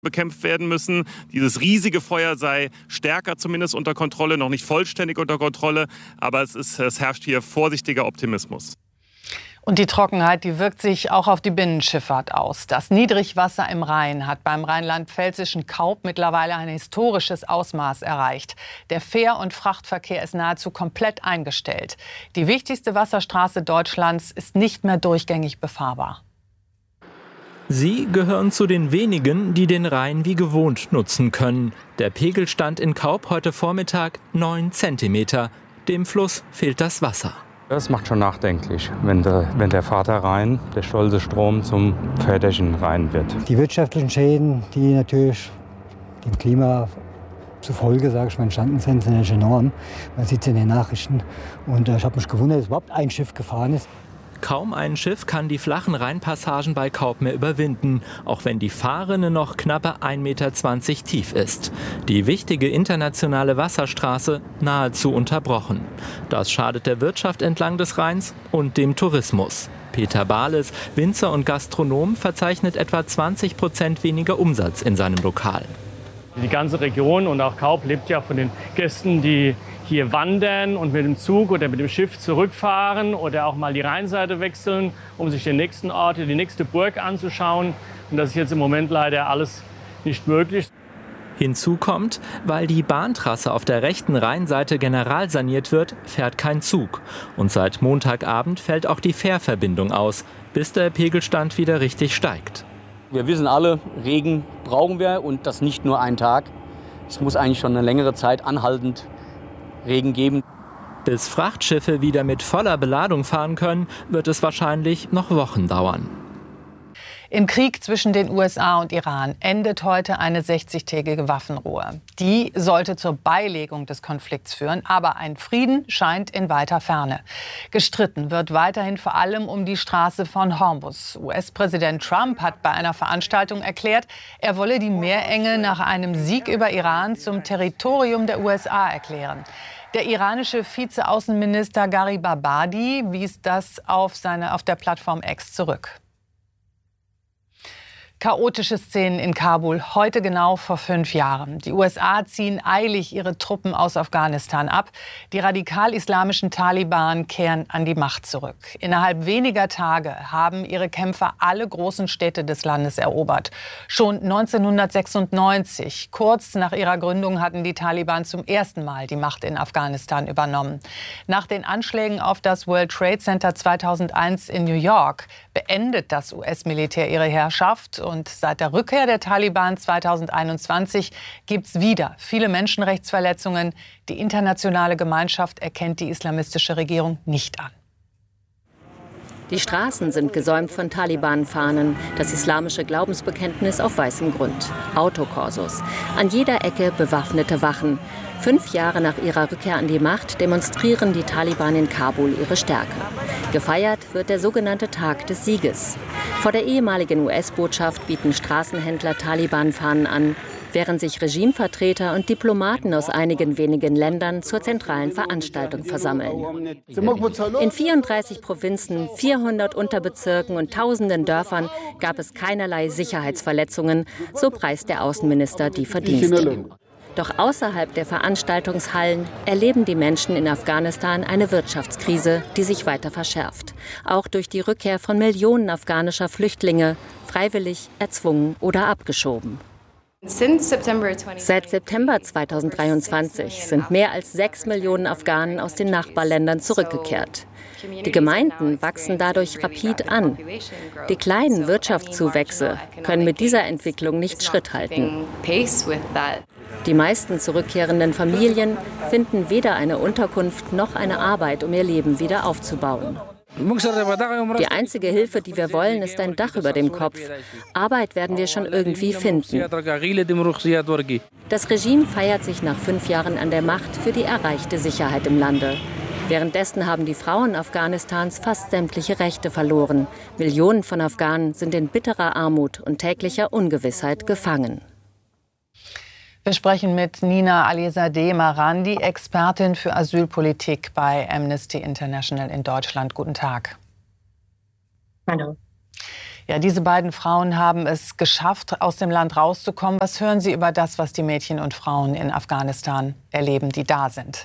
bekämpft werden müssen. Dieses riesige Feuer sei stärker zumindest unter Kontrolle, noch nicht vollständig unter Kontrolle, aber es herrscht hier vorsichtiger Optimismus. Und die Trockenheit, die wirkt sich auch auf die Binnenschifffahrt aus. Das Niedrigwasser im Rhein hat beim rheinland-pfälzischen Kaub mittlerweile ein historisches Ausmaß erreicht. Der Fähr- und Frachtverkehr ist nahezu komplett eingestellt. Die wichtigste Wasserstraße Deutschlands ist nicht mehr durchgängig befahrbar. Sie gehören zu den wenigen, die den Rhein wie gewohnt nutzen können. Der Pegelstand in Kaub heute Vormittag 9 Zentimeter. Dem Fluss fehlt das Wasser. Das macht schon nachdenklich, wenn der Vaterrhein, der stolze Strom, zum väterlichen Rhein wird. Die wirtschaftlichen Schäden, die natürlich dem Klima zufolge, sage ich mal, entstanden sind natürlich enorm. Man sieht es in den Nachrichten. Und ich habe mich gewundert, dass überhaupt ein Schiff gefahren ist. Kaum ein Schiff kann die flachen Rheinpassagen bei Kaub mehr überwinden, auch wenn die Fahrrinne noch knappe 1,20 Meter tief ist. Die wichtige internationale Wasserstraße nahezu unterbrochen. Das schadet der Wirtschaft entlang des Rheins und dem Tourismus. Peter Bahles, Winzer und Gastronom, verzeichnet etwa 20% weniger Umsatz in seinem Lokal. Die ganze Region und auch Kaub lebt ja von den Gästen, die hier wandern und mit dem Zug oder mit dem Schiff zurückfahren oder auch mal die Rheinseite wechseln, um sich den nächsten Ort, die nächste Burg anzuschauen. Und das ist jetzt im Moment leider alles nicht möglich. Hinzu kommt, weil die Bahntrasse auf der rechten Rheinseite generalsaniert wird, fährt kein Zug. Und seit Montagabend fällt auch die Fährverbindung aus, bis der Pegelstand wieder richtig steigt. Wir wissen alle, Regen brauchen wir und das nicht nur einen Tag. Es muss eigentlich schon eine längere Zeit anhaltend Regen geben. Bis Frachtschiffe wieder mit voller Beladung fahren können, wird es wahrscheinlich noch Wochen dauern. Im Krieg zwischen den USA und Iran endet heute eine 60-tägige Waffenruhe. Die sollte zur Beilegung des Konflikts führen, aber ein Frieden scheint in weiter Ferne. Gestritten wird weiterhin vor allem um die Straße von Hormuz. US-Präsident Trump hat bei einer Veranstaltung erklärt, er wolle die Meerenge nach einem Sieg über Iran zum Territorium der USA erklären. Der iranische Vizeaußenminister Garibabadi wies das auf der Plattform X zurück. Chaotische Szenen in Kabul, heute genau vor 5 Jahren. Die USA ziehen eilig ihre Truppen aus Afghanistan ab. Die radikal-islamischen Taliban kehren an die Macht zurück. Innerhalb weniger Tage haben ihre Kämpfer alle großen Städte des Landes erobert. Schon 1996, kurz nach ihrer Gründung, hatten die Taliban zum ersten Mal die Macht in Afghanistan übernommen. Nach den Anschlägen auf das World Trade Center 2001 in New York beendet das US-Militär ihre Herrschaft. Und seit der Rückkehr der Taliban 2021 gibt es wieder viele Menschenrechtsverletzungen. Die internationale Gemeinschaft erkennt die islamistische Regierung nicht an. Die Straßen sind gesäumt von Taliban-Fahnen, das islamische Glaubensbekenntnis auf weißem Grund. Autokorsos. An jeder Ecke bewaffnete Wachen. 5 Jahre nach ihrer Rückkehr an die Macht demonstrieren die Taliban in Kabul ihre Stärke. Gefeiert wird der sogenannte Tag des Sieges. Vor der ehemaligen US-Botschaft bieten Straßenhändler Taliban-Fahnen an, während sich Regimevertreter und Diplomaten aus einigen wenigen Ländern zur zentralen Veranstaltung versammeln. In 34 Provinzen, 400 Unterbezirken und tausenden Dörfern gab es keinerlei Sicherheitsverletzungen, so preist der Außenminister die Verdienste. Doch außerhalb der Veranstaltungshallen erleben die Menschen in Afghanistan eine Wirtschaftskrise, die sich weiter verschärft. Auch durch die Rückkehr von Millionen afghanischer Flüchtlinge, freiwillig, erzwungen oder abgeschoben. Seit September 2023 sind mehr als 6 Millionen Afghanen aus den Nachbarländern zurückgekehrt. Die Gemeinden wachsen dadurch rapid an. Die kleinen Wirtschaftszuwächse können mit dieser Entwicklung nicht Schritt halten. Die meisten zurückkehrenden Familien finden weder eine Unterkunft noch eine Arbeit, um ihr Leben wieder aufzubauen. Die einzige Hilfe, die wir wollen, ist ein Dach über dem Kopf. Arbeit werden wir schon irgendwie finden. Das Regime feiert sich nach 5 Jahren an der Macht für die erreichte Sicherheit im Lande. Währenddessen haben die Frauen Afghanistans fast sämtliche Rechte verloren. Millionen von Afghanen sind in bitterer Armut und täglicher Ungewissheit gefangen. Wir sprechen mit Nina Alizadeh Marandi, Expertin für Asylpolitik bei Amnesty International in Deutschland. Guten Tag. Hallo. Ja, diese beiden Frauen haben es geschafft, aus dem Land rauszukommen. Was hören Sie über das, was die Mädchen und Frauen in Afghanistan erleben, die da sind?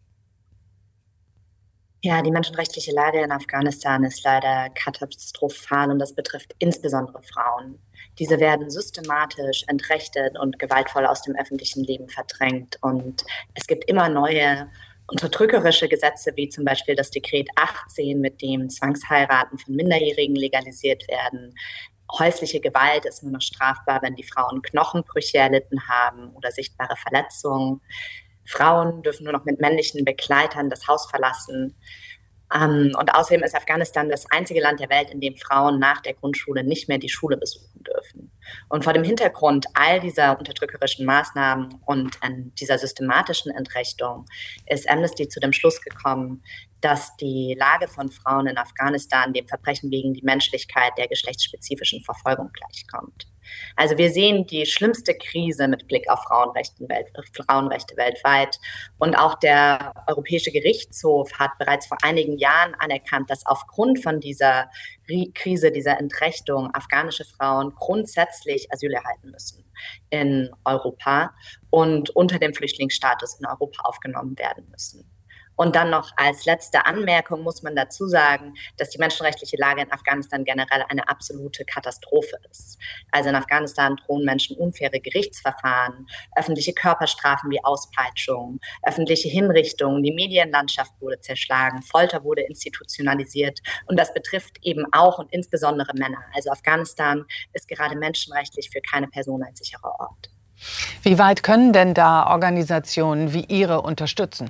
Ja, die menschenrechtliche Lage in Afghanistan ist leider katastrophal und das betrifft insbesondere Frauen. Diese werden systematisch entrechtet und gewaltvoll aus dem öffentlichen Leben verdrängt. Und es gibt immer neue unterdrückerische Gesetze, wie zum Beispiel das Dekret 18, mit dem Zwangsheiraten von Minderjährigen legalisiert werden. Häusliche Gewalt ist nur noch strafbar, wenn die Frauen Knochenbrüche erlitten haben oder sichtbare Verletzungen. Frauen dürfen nur noch mit männlichen Begleitern das Haus verlassen. Und außerdem ist Afghanistan das einzige Land der Welt, in dem Frauen nach der Grundschule nicht mehr die Schule besuchen dürfen. Und vor dem Hintergrund all dieser unterdrückerischen Maßnahmen und dieser systematischen Entrechtung ist Amnesty zu dem Schluss gekommen, dass die Lage von Frauen in Afghanistan dem Verbrechen gegen die Menschlichkeit der geschlechtsspezifischen Verfolgung gleichkommt. Also wir sehen die schlimmste Krise mit Blick auf Frauenrechte weltweit. Und auch der Europäische Gerichtshof hat bereits vor einigen Jahren anerkannt, dass aufgrund von dieser Krise, dieser Entrechtung, afghanische Frauen grundsätzlich Asyl erhalten müssen in Europa und unter dem Flüchtlingsstatus in Europa aufgenommen werden müssen. Und dann noch als letzte Anmerkung muss man dazu sagen, dass die menschenrechtliche Lage in Afghanistan generell eine absolute Katastrophe ist. Also in Afghanistan drohen Menschen unfaire Gerichtsverfahren, öffentliche Körperstrafen wie Auspeitschung, öffentliche Hinrichtungen, die Medienlandschaft wurde zerschlagen, Folter wurde institutionalisiert und das betrifft eben auch und insbesondere Männer. Also Afghanistan ist gerade menschenrechtlich für keine Person ein sicherer Ort. Wie weit können denn da Organisationen wie Ihre unterstützen?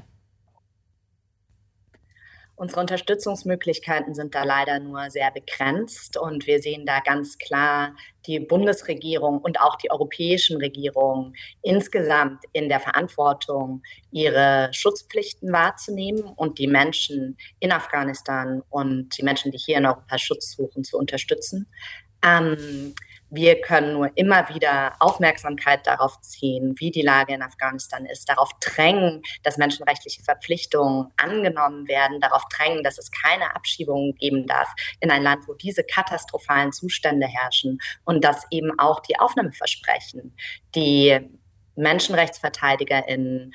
Unsere Unterstützungsmöglichkeiten sind da leider nur sehr begrenzt und wir sehen da ganz klar die Bundesregierung und auch die europäischen Regierungen insgesamt in der Verantwortung, ihre Schutzpflichten wahrzunehmen und die Menschen in Afghanistan und die Menschen, die hier in Europa Schutz suchen, zu unterstützen. Wir können nur immer wieder Aufmerksamkeit darauf ziehen, wie die Lage in Afghanistan ist, darauf drängen, dass menschenrechtliche Verpflichtungen angenommen werden, darauf drängen, dass es keine Abschiebungen geben darf in ein Land, wo diese katastrophalen Zustände herrschen und dass eben auch die Aufnahmeversprechen, die Menschenrechtsverteidiger in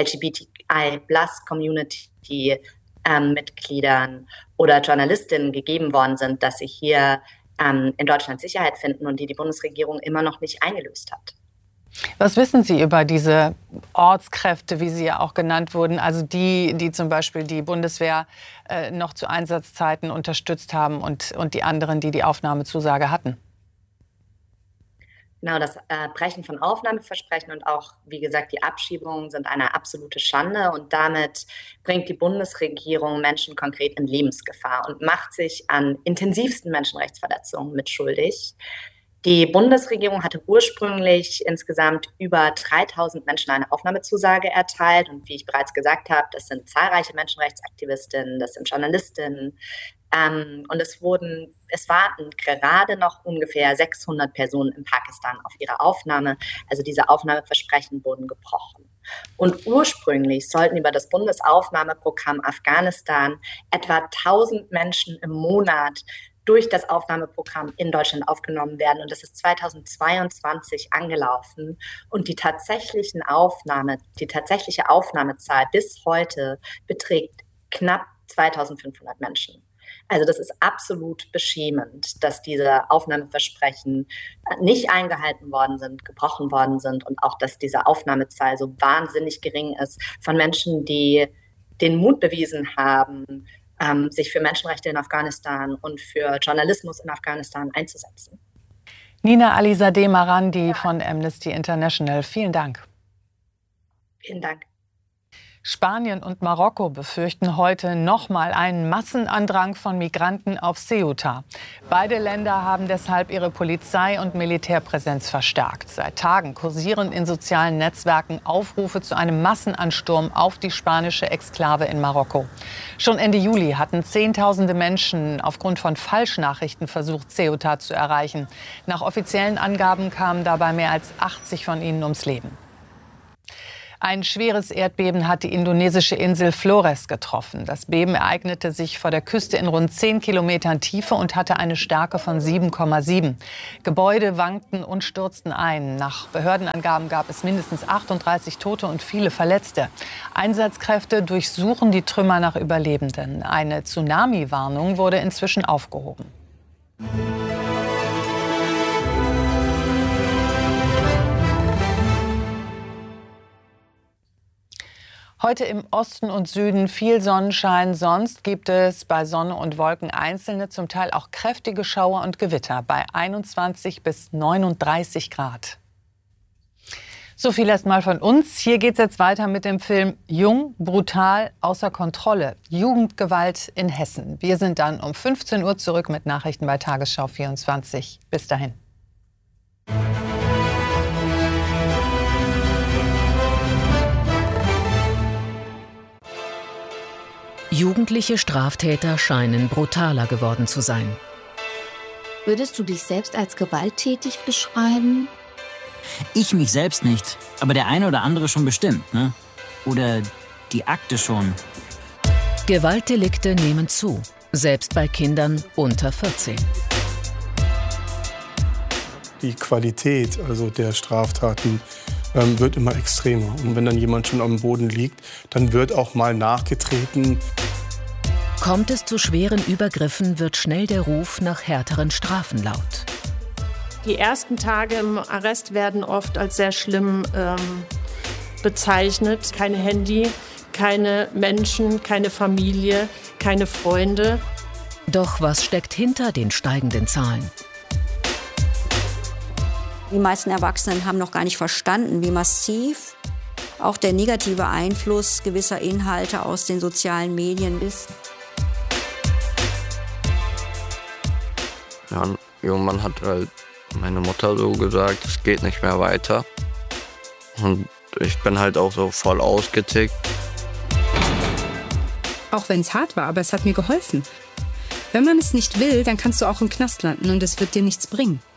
LGBTI+-Community Mitgliedern oder Journalistinnen gegeben worden sind, dass sie hier in Deutschland Sicherheit finden und die Bundesregierung immer noch nicht eingelöst hat. Was wissen Sie über diese Ortskräfte, wie sie ja auch genannt wurden, also die zum Beispiel die Bundeswehr noch zu Einsatzzeiten unterstützt haben und die anderen, die die Aufnahmezusage hatten? Genau, das Brechen von Aufnahmeversprechen und auch, wie gesagt, die Abschiebungen sind eine absolute Schande und damit bringt die Bundesregierung Menschen konkret in Lebensgefahr und macht sich an intensivsten Menschenrechtsverletzungen mitschuldig. Die Bundesregierung hatte ursprünglich insgesamt über 3000 Menschen eine Aufnahmezusage erteilt und wie ich bereits gesagt habe, das sind zahlreiche Menschenrechtsaktivistinnen, das sind Journalistinnen, und es warten gerade noch ungefähr 600 Personen in Pakistan auf ihre Aufnahme. Also diese Aufnahmeversprechen wurden gebrochen. Und ursprünglich sollten über das Bundesaufnahmeprogramm Afghanistan etwa 1000 Menschen im Monat durch das Aufnahmeprogramm in Deutschland aufgenommen werden. Und das ist 2022 angelaufen. Und die tatsächliche Aufnahmezahl bis heute beträgt knapp 2500 Menschen. Also das ist absolut beschämend, dass diese Aufnahmeversprechen nicht eingehalten worden sind, gebrochen worden sind und auch, dass diese Aufnahmezahl so wahnsinnig gering ist von Menschen, die den Mut bewiesen haben, sich für Menschenrechte in Afghanistan und für Journalismus in Afghanistan einzusetzen. Nina Alizadeh Marandi von Amnesty International, vielen Dank. Vielen Dank. Spanien und Marokko befürchten heute nochmal einen Massenandrang von Migranten auf Ceuta. Beide Länder haben deshalb ihre Polizei- und Militärpräsenz verstärkt. Seit Tagen kursieren in sozialen Netzwerken Aufrufe zu einem Massenansturm auf die spanische Exklave in Marokko. Schon Ende Juli hatten Zehntausende Menschen aufgrund von Falschnachrichten versucht, Ceuta zu erreichen. Nach offiziellen Angaben kamen dabei mehr als 80 von ihnen ums Leben. Ein schweres Erdbeben hat die indonesische Insel Flores getroffen. Das Beben ereignete sich vor der Küste in rund 10 Kilometern Tiefe und hatte eine Stärke von 7,7. Gebäude wankten und stürzten ein. Nach Behördenangaben gab es mindestens 38 Tote und viele Verletzte. Einsatzkräfte durchsuchen die Trümmer nach Überlebenden. Eine Tsunami-Warnung wurde inzwischen aufgehoben. Heute im Osten und Süden viel Sonnenschein. Sonst gibt es bei Sonne und Wolken einzelne, zum Teil auch kräftige Schauer und Gewitter bei 21 bis 39 Grad. So viel erst mal von uns. Hier geht es jetzt weiter mit dem Film Jung, brutal, außer Kontrolle. Jugendgewalt in Hessen. Wir sind dann um 15 Uhr zurück mit Nachrichten bei Tagesschau 24. Bis dahin. Jugendliche Straftäter scheinen brutaler geworden zu sein. Würdest du dich selbst als gewalttätig beschreiben? Ich mich selbst nicht, aber der eine oder andere schon bestimmt, ne? Oder die Akte schon. Gewaltdelikte nehmen zu, selbst bei Kindern unter 14. Die Qualität also der Straftaten wird immer extremer. Und wenn dann jemand schon am Boden liegt, dann wird auch mal nachgetreten. Kommt es zu schweren Übergriffen, wird schnell der Ruf nach härteren Strafen laut. Die ersten Tage im Arrest werden oft als sehr schlimm bezeichnet. Kein Handy, keine Menschen, keine Familie, keine Freunde. Doch was steckt hinter den steigenden Zahlen? Die meisten Erwachsenen haben noch gar nicht verstanden, wie massiv auch der negative Einfluss gewisser Inhalte aus den sozialen Medien ist. Ja, ein junger Mann hat halt meine Mutter so gesagt, es geht nicht mehr weiter. Und ich bin halt auch so voll ausgetickt. Auch wenn es hart war, aber es hat mir geholfen. Wenn man es nicht will, dann kannst du auch im Knast landen und es wird dir nichts bringen.